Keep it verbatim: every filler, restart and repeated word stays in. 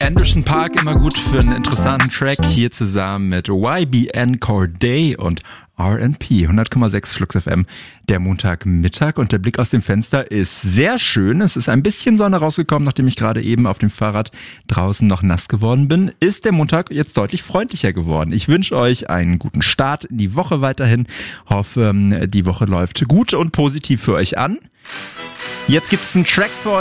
Anderson .Paak immer gut für einen interessanten Track, hier zusammen mit Y B N Cordae und R and P, hundert Komma sechs Flux F M, der Montagmittag, und der Blick aus dem Fenster ist sehr schön. Es ist ein bisschen Sonne rausgekommen, nachdem ich gerade eben auf dem Fahrrad draußen noch nass geworden bin. Ist der Montag jetzt deutlich freundlicher geworden. Ich wünsche euch einen guten Start in die Woche weiterhin. Hoffe, die Woche läuft gut und positiv für euch an. Jetzt gibt es einen Track für euch.